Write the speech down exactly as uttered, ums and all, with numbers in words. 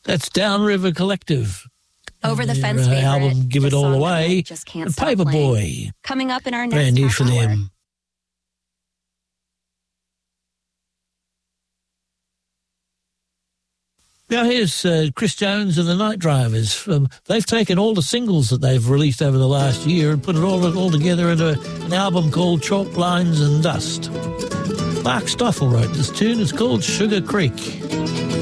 That's Downriver Collective. Over the Fence Their favorite. album Give the It All song that Away. we just can't stop Paperboy. playing. Coming up in our next Brand new half for hour. them. Now here's uh, Chris Jones and the Night Drivers. Um, they've taken all the singles that they've released over the last year and put it all, all together into an album called Chalk Lines and Dust. Mark Stoffel wrote this tune. It's called Sugar Creek.